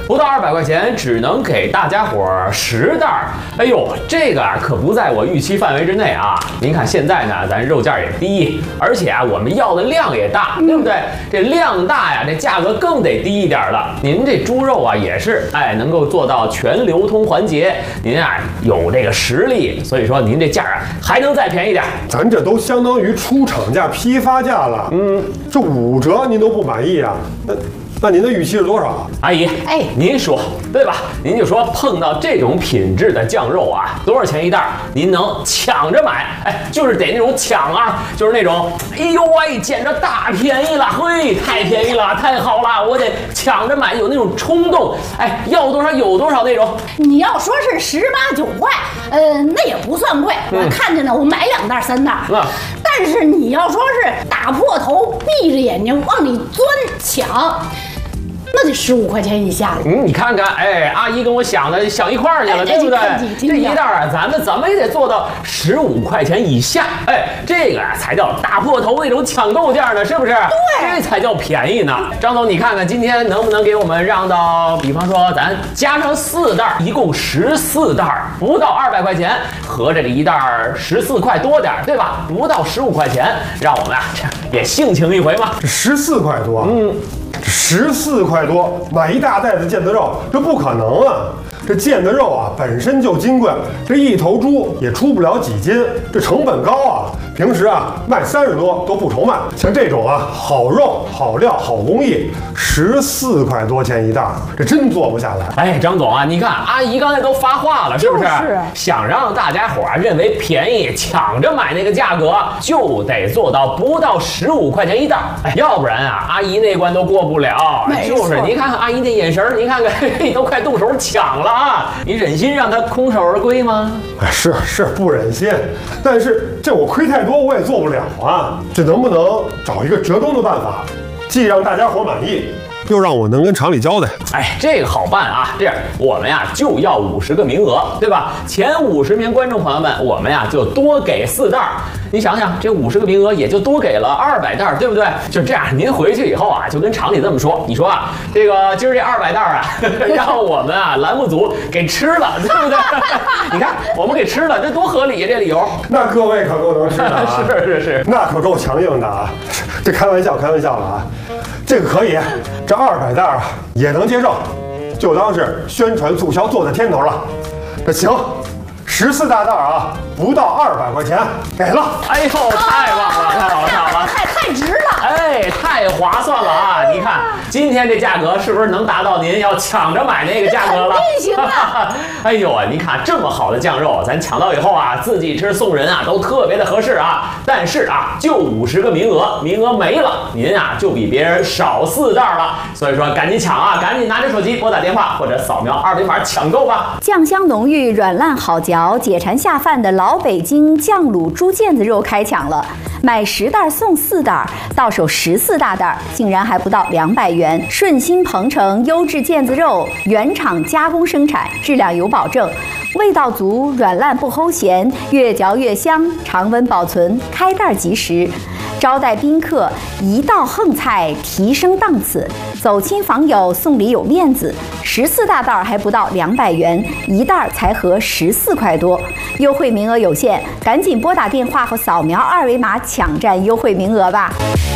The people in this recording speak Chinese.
不到200块钱只能给大家伙10袋。哎呦，这个啊可不在我预期范围之内啊！您看现在呢，咱肉价也低，而且啊我们要的量也大，对不对？这量大呀，这价格更得低一点了。您这猪肉啊也是，能够做到全流通环节，您啊有这个实力，所以说您这价啊还能再便宜点。 咱这都相当于出厂价、批发价了，这5折您都不满意啊？那您的预期是多少啊？ 阿姨，您说对吧？您就说碰到这种品质的酱肉啊，多少钱一袋？您能抢着买？就是得那种抢啊，就是那种，哎呦喂，捡着大便宜了，嘿，太便宜了，太好了，我得抢着买，有那种冲动，要多少有多少那种。 你要说是18、9块，那也不算贵，我看见呢，我买2袋、3袋。但是你要说是打破头，闭着眼睛往里钻抢。那得15块钱以下了。 你看看，阿姨跟我想一块儿去了，对不对？这一袋啊，咱们怎么也得做到15块钱以下。这个才叫打破头那种抢购价呢，是不是？ 对， 这才叫便宜呢。张总，你看看今天能不能给我们让到，比方说咱加上4袋，一共14袋，不到200块钱，合着这一袋14块多点，对吧？不到15块钱，让我们啊也性情一回嘛。 这14块多，14块多买一大袋子腱子肉，这不可能啊！这腱子肉啊本身就金贵，这一头猪也出不了几斤，这成本高啊。平时啊卖30多都不愁卖。像这种啊好肉、好料、好工艺，14块多钱一袋，这真做不下来。 张总啊，你看阿姨刚才都发话了，是不是？ 就是想让大家伙认为便宜，抢着买那个价格，就得做到不到15块钱一袋，要不然啊阿姨那关都过不了。就是你看看阿姨那眼神，你看看都快动手抢了啊！你忍心让她空手而归吗？ 是不忍心，但是这我亏太多我也做不了啊！这能不能找一个折中的办法，既让大家伙满意，又让我能跟厂里交代？ 这个好办啊！这样我们呀就要50个名额，对吧？前50名观众朋友们，我们呀就多给4袋。你想想，这50个名额也就多给了200袋，对不对？就这样，您回去以后啊，就跟厂里这么说，你说啊，这个今儿这200袋啊，让我们啊栏目组给吃了，对不对？你看我们给吃了，这多合理呀，这理由。 那各位可够能吃的啊！ 是， 那可够强硬的啊！这开玩笑了啊！这个可以，这200袋啊也能接受，就当是宣传促销做在天头了。这行，14大袋啊，不到200块钱，给了。 太棒了，太好了， 太值了。 太划算了啊！你看今天这价格是不是能达到您要抢着买那个价格了？ 肯定行啊！ 你看这么好的酱肉，咱抢到以后啊，自己吃送人啊，都特别的合适啊。但是啊，就50个名额，名额没了，您啊就比别人少4袋了。所以说赶紧抢啊，赶紧拿着手机拨打电话或者扫描2维码抢购吧。 酱香浓郁、软烂好嚼、解馋下饭的老北京酱卤猪腱子肉开抢了。买10袋送4袋，到手14大袋，竟然还不到200元。顺心鹏程优质腱子肉，原厂加工生产，质量有保证，味道足，软烂不齁咸，越嚼越香，常温保存，开袋即食。招待宾客一道横菜，提升档次；走亲访友送礼有面子。14大袋还不到200元，一袋才合14块多。优惠名额有限，赶紧拨打电话和扫描2维码抢占优惠名额吧。